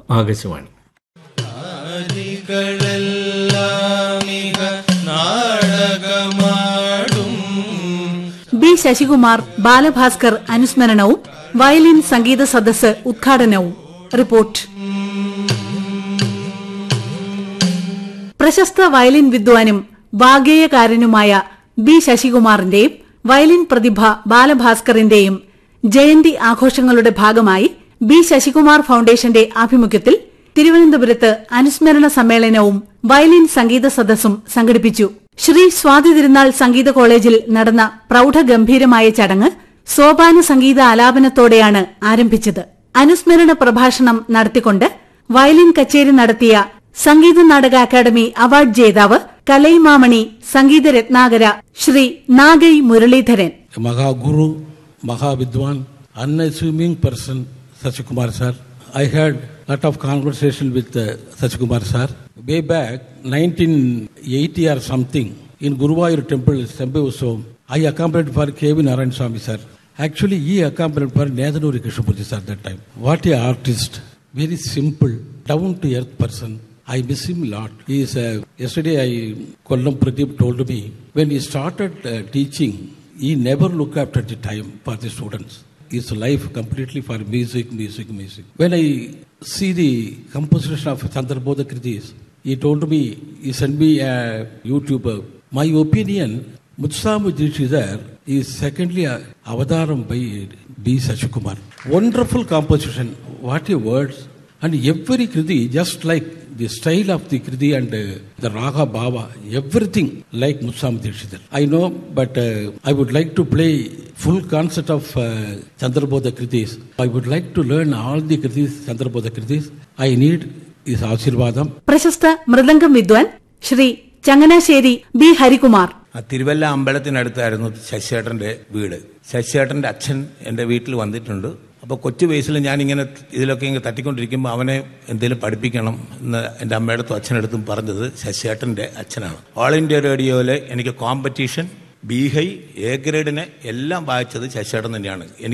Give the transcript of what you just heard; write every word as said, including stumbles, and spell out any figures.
Akashvani. B Sasikumar Balabhaskar അനുസ്മരണവും violin സംഗീത സദസ്സ് ഉദ്ഘാടനവും. Report. പ്രശസ്ത വയലിൻ വിദ്വാനും വാഗ്ഗേയകാരനുമായ ബി ശശികുമാറിന്റെയും വയലിൻ പ്രതിഭ ബാലഭാസ്കറിന്റെയും ജയന്തി ആഘോഷങ്ങളുടെ ഭാഗമായി ബി ശശികുമാർ ഫൌണ്ടേഷന്റെ ആഭിമുഖ്യത്തിൽ തിരുവനന്തപുരത്ത് അനുസ്മരണ സമ്മേളനവും വയലിൻ സംഗീത സദസ്സും സംഘടിപ്പിച്ചു. ശ്രീ സ്വാതി തിരുനാൾ സംഗീത കോളേജിൽ നടന്ന പ്രൌഢഗംഭീരമായ ചടങ്ങ് സോപാന സംഗീത ആലാപനത്തോടെയാണ് ആരംഭിച്ചത്. അനുസ്മരണ പ്രഭാഷണം നടത്തിക്കൊണ്ട് വയലിൻ കച്ചേരി നടത്തിയ സംഗീത നാടക അക്കാദമി അവാർഡ് ജേതാവ് കലൈമാമണി സംഗീത രത്നാകര ശ്രീ നാഗൈ മുരളീധരൻ. മഹാഗുരു, മഹാവിദ്വാൻ, unassuming person Sachikumar sir. I had a lot of conversation with uh, Sachikumar sir. Way back nineteen eighty or something in Guruvayur temple, Sambhavusam, I accompanied for K V Narayan Swami sir. Actually, he accompanied for Nedanuri Krishnapurji sir at that time. What a artist. Very simple, down to earth person. I miss him a lot. He is, uh, yesterday I, Kollam Pradeep told me, when he started uh, teaching, he never looked after the time for the students. His life completely for music, music, music. When I see the composition of Chandrabodha Kritis, he told me, he sent me a YouTuber. My opinion, Mutsamu Dishidhar is secondly a Avadaram by B. Sachikumar. Wonderful composition. What a words. And every Kriti, just like the style of the Kriti and uh, the Raga Bhava, everything like Mutsamu Dishidhar. I know, but uh, I would like to play full concert of uh, Chandrabodha Kritis. I would like to learn all the Kritis, Chandrabodha Kritis. I need his Ashirvadam. പ്രശസ്ത മൃദംഗം വിദ്വാൻ Shri Changanassery B Harikumar. Thiruvalla അമ്പലത്തിനടുത്തായിരുന്നു ശശിയേട്ടന്റെ വീട്. ശശിയേട്ടന്റെ അച്ഛൻ എന്റെ വീട്ടിൽ വന്നിട്ടുണ്ട്. അപ്പോൾ കൊച്ചു വയസ്സിൽ ഞാനിങ്ങനെ ഇതിലൊക്കെ ഇങ്ങനെ തട്ടിക്കൊണ്ടിരിക്കുമ്പോൾ അവനെ എന്തെങ്കിലും പഠിപ്പിക്കണം എന്ന് എൻ്റെ അമ്മയുടെ അച്ഛനടുത്തും പറഞ്ഞത് ശശിയേട്ടന്റെ അച്ഛനാണ്. ഓൾ ഇന്ത്യ റേഡിയോയിൽ എനിക്ക് കോമ്പറ്റീഷൻ, ബി ഹൈ, എ ഗ്രേഡിനെ എല്ലാം വായിച്ചത് ശശിയേട്ടൻ തന്നെയാണ്. എനിക്ക്